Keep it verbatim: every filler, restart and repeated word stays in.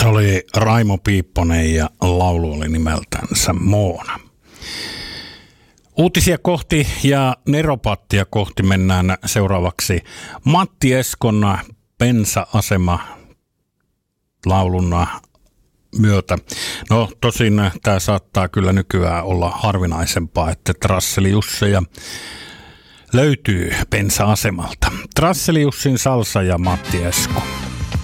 Se oli Raimo Piipponen ja laulu oli nimeltänsä Moona. Uutisia kohti ja Neropattia kohti mennään seuraavaksi Matti Eskon Bensa-asema laulun myötä. No tosin tämä saattaa kyllä nykyään olla harvinaisempaa, että Trasseli Jusseja löytyy Bensa-asemalta. Trasseli Jussin salsa ja Matti Esko.